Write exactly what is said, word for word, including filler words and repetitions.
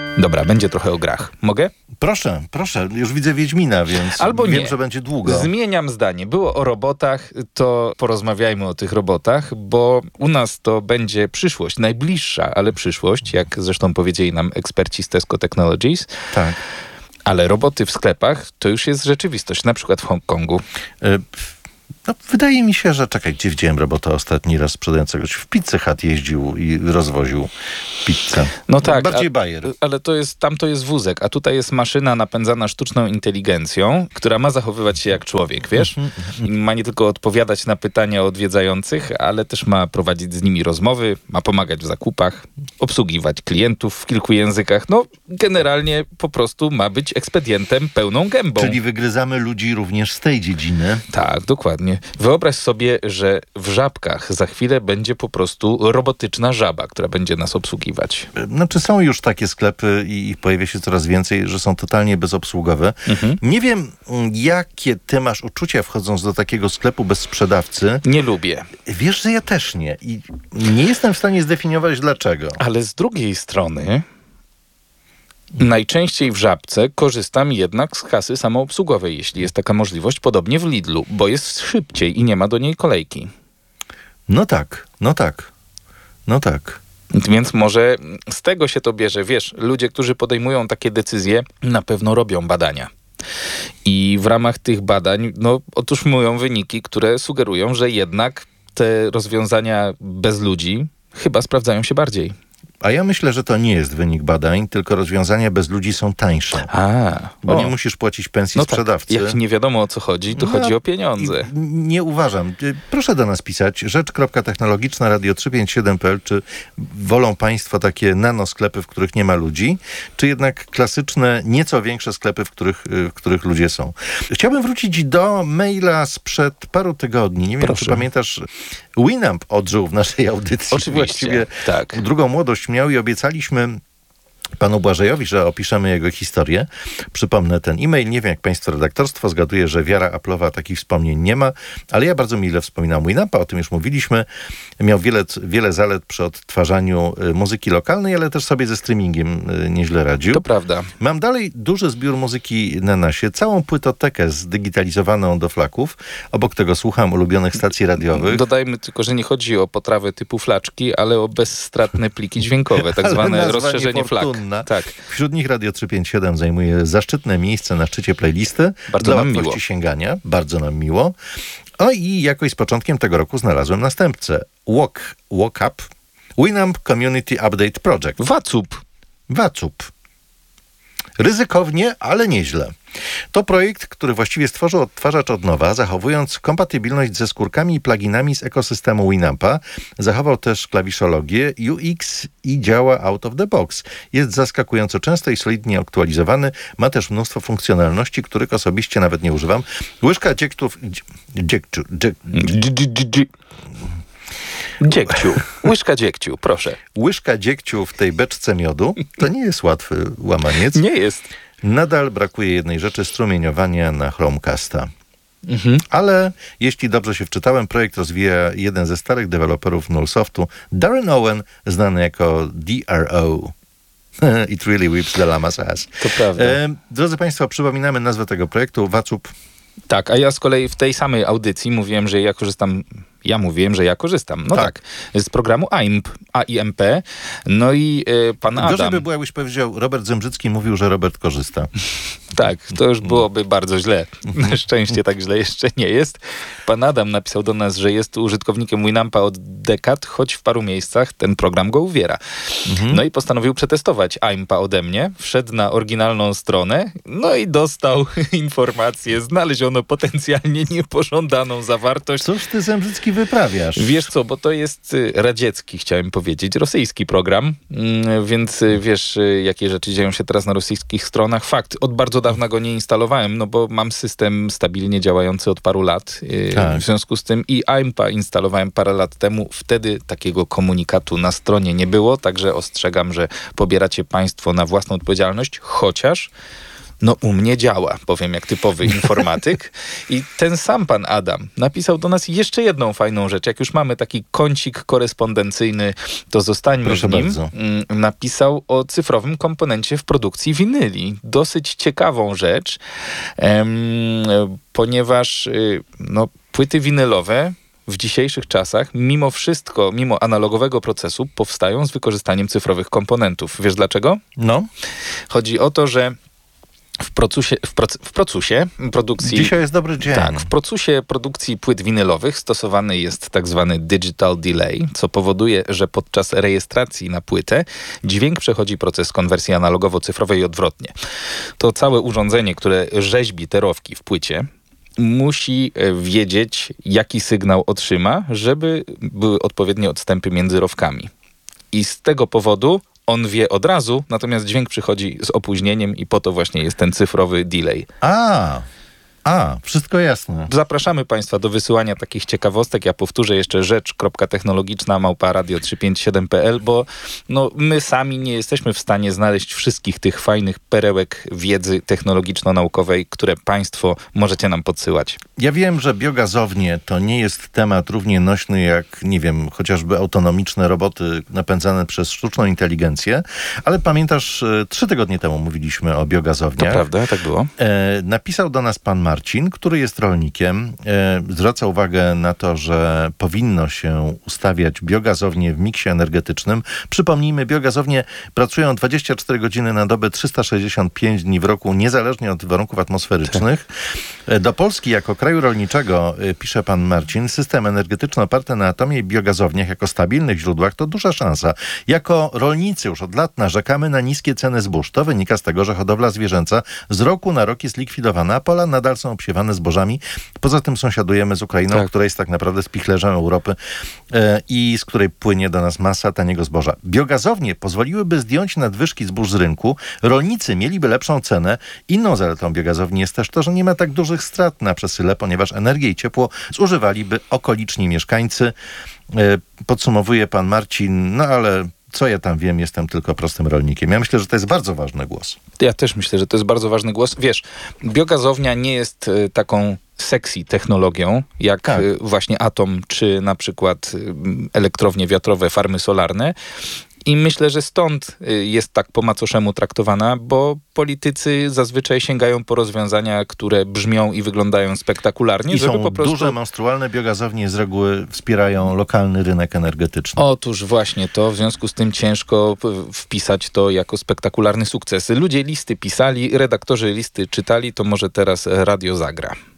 Dobra, będzie trochę o grach. Mogę? Proszę, proszę. Już widzę Wiedźmina, więc Albo wiem, nie. że będzie długo. Zmieniam zdanie. Było o robotach, to porozmawiajmy o tych robotach, bo u nas to będzie przyszłość, najbliższa, ale przyszłość, jak zresztą powiedzieli nam eksperci z Tesco Technologies. Tak. Ale roboty w sklepach to już jest rzeczywistość, na przykład w Hongkongu. Y- No, wydaje mi się, że czekaj, gdzie widziałem robota ostatni raz sprzedającego? W Pizzy Hut jeździł i rozwoził pizzę. No tak, Bardziej a, bajer. ale to jest, tam to jest wózek, a tutaj jest maszyna napędzana sztuczną inteligencją, która ma zachowywać się jak człowiek, wiesz? I ma nie tylko odpowiadać na pytania odwiedzających, ale też ma prowadzić z nimi rozmowy, ma pomagać w zakupach, obsługiwać klientów w kilku językach. No, generalnie po prostu ma być ekspedientem pełną gębą. Czyli wygryzamy ludzi również z tej dziedziny. Tak, dokładnie. Wyobraź sobie, że w Żabkach za chwilę będzie po prostu robotyczna żaba, która będzie nas obsługiwać. Znaczy są już takie sklepy i ich pojawia się coraz więcej, że są totalnie bezobsługowe. Mhm. Nie wiem, jakie ty masz uczucia wchodząc do takiego sklepu bez sprzedawcy. Nie lubię. Wiesz, że ja też nie. I nie jestem w stanie zdefiniować dlaczego. Ale z drugiej strony najczęściej w Żabce korzystam jednak z kasy samoobsługowej, jeśli jest taka możliwość, podobnie w Lidlu, bo jest szybciej i nie ma do niej kolejki. No tak, no tak, no tak. Więc może z tego się to bierze. Wiesz, ludzie, którzy podejmują takie decyzje, na pewno robią badania. I w ramach tych badań, no otóż mówią wyniki, które sugerują, że jednak te rozwiązania bez ludzi chyba sprawdzają się bardziej. A ja myślę, że to nie jest wynik badań, tylko rozwiązania bez ludzi są tańsze. A, bo o. nie musisz płacić pensji no sprzedawcy. Tak, jak nie wiadomo o co chodzi, to no, chodzi o pieniądze. Nie uważam. Proszę do nas pisać. rzecz kropka technologiczna radio trzysta pięćdziesiąt siedem kropka p l. Czy wolą państwo takie nanosklepy, w których nie ma ludzi, czy jednak klasyczne, nieco większe sklepy, w których, w których ludzie są? Chciałbym wrócić do maila sprzed paru tygodni. Nie wiem, Proszę. czy pamiętasz, Winamp odżył w naszej audycji. Oczywiście, Właściwie tak. Drugą młodość miał i obiecaliśmy panu Błażejowi, że opiszemy jego historię. Przypomnę ten e-mail. Nie wiem, jak państwo redaktorstwo zgaduje, że wiara Apple'owa takich wspomnień nie ma, ale ja bardzo mile wspominam Winampa, o tym już mówiliśmy. Miał wiele, wiele zalet przy odtwarzaniu muzyki lokalnej, ale też sobie ze streamingiem nieźle radził. To prawda. Mam dalej duży zbiór muzyki na nasie, całą płytotekę zdigitalizowaną do flaków. Obok tego słucham ulubionych stacji radiowych. Dodajmy tylko, że nie chodzi o potrawę typu flaczki, ale o bezstratne pliki dźwiękowe, tak zwane rozszerzenie flak. Tak. Wśród nich Radio trzysta pięćdziesiąt siedem zajmuje zaszczytne miejsce na szczycie playlisty. Bardzo dla nam łatwości miło. sięgania. Bardzo nam miło. O i jakoś z początkiem tego roku znalazłem następcę. Walk, walk Up. Winamp Community Update Project. Wacup. Wacup. Ryzykownie, ale nieźle. To projekt, który właściwie stworzył odtwarzacz od nowa, zachowując kompatybilność ze skórkami i pluginami z ekosystemu Winampa. Zachował też klawiszologię U X i działa out of the box. Jest zaskakująco często i solidnie aktualizowany. Ma też mnóstwo funkcjonalności, których osobiście nawet nie używam. Łyżka dziektów... Dziekciu... Dziekciu. Łyżka dziekciu, proszę. Łyżka dziekciu w tej beczce miodu. To nie jest łatwy łamaniec. Nie jest. Nadal brakuje jednej rzeczy, strumieniowania na Chromecasta. Mhm. Ale jeśli dobrze się wczytałem, projekt rozwija jeden ze starych deweloperów Nullsoftu, Darren Owen, znany jako D R O. It really whips the llama's ass. To prawda. E, drodzy państwo, przypominamy nazwę tego projektu, Wacup. Tak, a ja z kolei w tej samej audycji mówiłem, że ja korzystam, ja mówiłem, że ja korzystam, no tak, tak z programu A I M P, A I M P, no i y, pan Adam... Gorzej by było, jakbyś powiedział, Robert Zembrzycki mówił, że Robert korzysta. Tak, to już byłoby bardzo źle. Na szczęście tak źle jeszcze nie jest. Pan Adam napisał do nas, że jest użytkownikiem Winampa od dekad, choć w paru miejscach ten program go uwiera. Mhm. No i postanowił przetestować A I M P A ode mnie, wszedł na oryginalną stronę, no i dostał informację, znaleziono potencjalnie niepożądaną zawartość. Cóż ty, Zembrzycki, wyprawiasz? Wiesz co, bo to jest radziecki, chciałem powiedzieć, rosyjski program, więc wiesz, jakie rzeczy dzieją się teraz na rosyjskich stronach. Fakt, od bardzo dawna go nie instalowałem, no bo mam system stabilnie działający od paru lat. Tak. W związku z tym i A I M P A instalowałem parę lat temu. Wtedy takiego komunikatu na stronie nie było, także ostrzegam, że pobieracie państwo na własną odpowiedzialność, chociaż No u mnie działa, powiem jak typowy informatyk. I ten sam pan Adam napisał do nas jeszcze jedną fajną rzecz. Jak już mamy taki kącik korespondencyjny, to zostańmy Proszę w nim. bardzo. Napisał o cyfrowym komponencie w produkcji winyli. Dosyć ciekawą rzecz, em, ponieważ y, no, płyty winylowe w dzisiejszych czasach, mimo wszystko, mimo analogowego procesu, powstają z wykorzystaniem cyfrowych komponentów. Wiesz dlaczego? No. Chodzi o to, że w procesie, w, proc, w procesie produkcji... Dzisiaj jest dobry dzień. Tak, w procesie produkcji płyt winylowych stosowany jest tak zwany digital delay, co powoduje, że podczas rejestracji na płytę dźwięk przechodzi proces konwersji analogowo-cyfrowej i odwrotnie. To całe urządzenie, które rzeźbi te rowki w płycie, musi wiedzieć, jaki sygnał otrzyma, żeby były odpowiednie odstępy między rowkami. I z tego powodu on wie od razu, natomiast dźwięk przychodzi z opóźnieniem i po to właśnie jest ten cyfrowy delay. A, a, wszystko jasne. Zapraszamy Państwa do wysyłania takich ciekawostek. Ja powtórzę jeszcze rzecz kropka technologiczna małpa radio trzysta pięćdziesiąt siedem kropka p l, bo no, my sami nie jesteśmy w stanie znaleźć wszystkich tych fajnych perełek wiedzy technologiczno-naukowej, które Państwo możecie nam podsyłać. Ja wiem, że biogazownie to nie jest temat równie nośny jak, nie wiem, chociażby autonomiczne roboty napędzane przez sztuczną inteligencję, ale pamiętasz, trzy tygodnie temu mówiliśmy o biogazowniach. To prawda, tak było. E, napisał do nas pan Marcin, który jest rolnikiem. E, zwraca uwagę na to, że powinno się ustawiać biogazownie w miksie energetycznym. Przypomnijmy, biogazownie pracują dwadzieścia cztery godziny na dobę, trzysta sześćdziesiąt pięć dni w roku, niezależnie od warunków atmosferycznych. Tak. Do Polski jako kraju rolniczego, pisze pan Marcin, system energetyczny oparty na atomie i biogazowniach jako stabilnych źródłach to duża szansa. Jako rolnicy już od lat narzekamy na niskie ceny zbóż. To wynika z tego, że hodowla zwierzęca z roku na rok jest likwidowana, a pola nadal są obsiewane zbożami. Poza tym sąsiadujemy z Ukrainą, tak. która jest tak naprawdę spichlerzem Europy e, i z której płynie do nas masa taniego zboża. Biogazownie pozwoliłyby zdjąć nadwyżki zbóż z rynku, rolnicy mieliby lepszą cenę. Inną zaletą biogazowni jest też to, że nie ma tak dużych strat na przesyle, ponieważ energię i ciepło zużywaliby okoliczni mieszkańcy. E, podsumowuje pan Marcin, no ale co ja tam wiem, jestem tylko prostym rolnikiem. Ja myślę, że to jest bardzo ważny głos. Ja też myślę, że to jest bardzo ważny głos. Wiesz, biogazownia nie jest y, taką sexy technologią, jak tak. y, właśnie atom, czy na przykład y, elektrownie wiatrowe, farmy solarne. I myślę, że stąd jest tak po macoszemu traktowana, bo politycy zazwyczaj sięgają po rozwiązania, które brzmią i wyglądają spektakularnie. I żeby są po prostu... duże, monstrualne biogazownie z reguły wspierają lokalny rynek energetyczny. Otóż właśnie to, w związku z tym ciężko wpisać to jako spektakularny sukces. Ludzie listy pisali, redaktorzy listy czytali, to może teraz radio zagra.